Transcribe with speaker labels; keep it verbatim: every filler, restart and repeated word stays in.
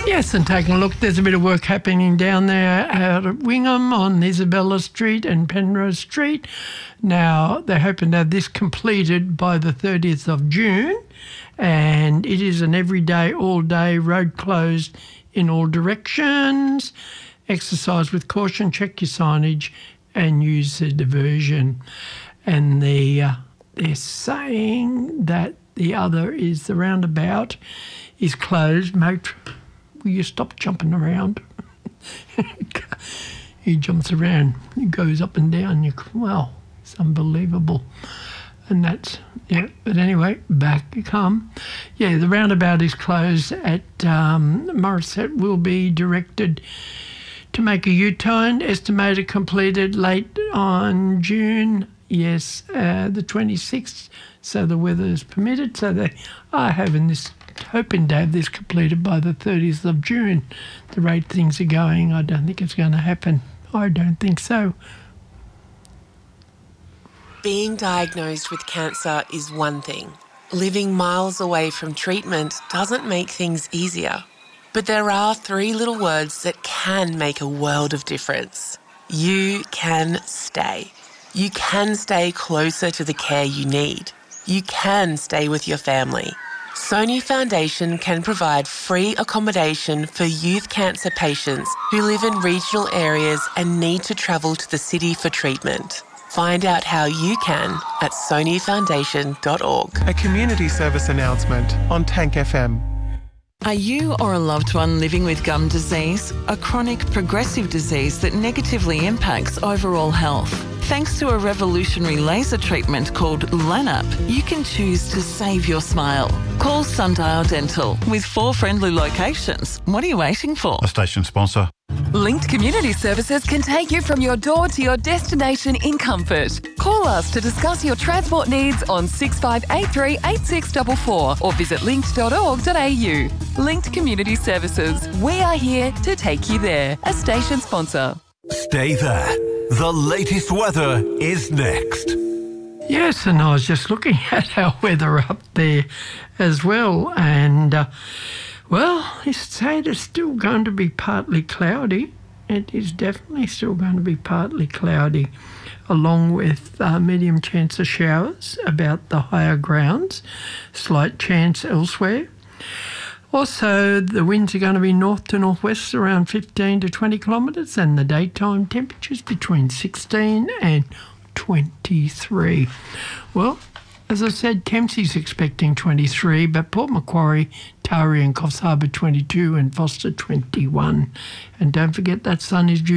Speaker 1: Yes, and taking a look, there's a bit of work happening down there out at Wingham on Isabella Street and Penrose Street. Now, they're hoping to have this completed by the thirtieth of June, and it is an everyday, all-day road closed in all directions. Exercise with caution, check your signage and use the diversion. And the uh, they're saying that the other is the roundabout is closed. Mate, will you stop jumping around? He jumps around. He goes up and down. You, well, it's unbelievable. And that's, yeah. But anyway, back you come. Yeah, the roundabout is closed at um, Morisset will be directed to make a U-turn, estimated completed late on June, yes, uh, the twenty-sixth, so the weather is permitted. So they are having this, hoping to have this completed by the thirtieth of June. The rate things are going, I don't think it's going to happen. I don't think so.
Speaker 2: Being diagnosed with cancer is one thing. Living miles away from treatment doesn't make things easier. But there are three little words that can make a world of difference. You can stay. You can stay closer to the care you need. You can stay with your family. Sony Foundation can provide free accommodation for youth cancer patients who live in regional areas and need to travel to the city for treatment. Find out how you can at sony foundation dot org.
Speaker 3: A community service announcement on Tank F M.
Speaker 4: Are you or a loved one living with gum disease, a chronic progressive disease that negatively impacts overall health? Thanks to a revolutionary laser treatment called LANAP, you can choose to save your smile. Call Sundial Dental with four friendly locations. What are you waiting for?
Speaker 5: A station sponsor.
Speaker 6: Linked Community Services can take you from your door to your destination in comfort. Call us to discuss your transport needs on six five eight three, eight six four four or visit linked dot org dot a u. Linked Community Services. We are here to take you there. A station sponsor.
Speaker 7: Stay there. The latest weather is next.
Speaker 1: Yes, and I was just looking at our weather up there as well, and uh, well, it's said it's still going to be partly cloudy. It is definitely still going to be partly cloudy, along with uh, medium chance of showers about the higher grounds, slight chance elsewhere. Also, the winds are going to be north to northwest around fifteen to twenty kilometres, and the daytime temperatures between sixteen and twenty-three. Well, as I said, Kempsey's expecting twenty-three, but Port Macquarie, Taree and Coffs Harbour twenty-two and Foster twenty-one. And don't forget that sun is due